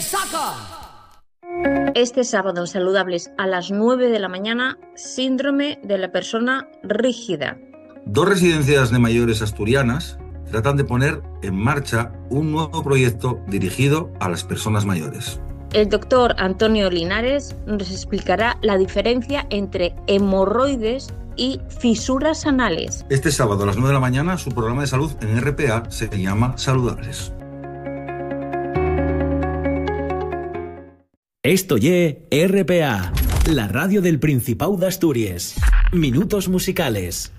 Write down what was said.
Este sábado en Saludables a las 9 de la mañana, síndrome de la persona rígida. 2 residencias de mayores asturianas tratan de poner en marcha un nuevo proyecto dirigido a las personas mayores. El doctor Antonio Linares nos explicará la diferencia entre hemorroides y fisuras anales. Este sábado a las 9 de la mañana, su programa de salud en RPA se llama Saludables. Esto ye RPA, la radio del Principau d'Astúries. Minutos musicales.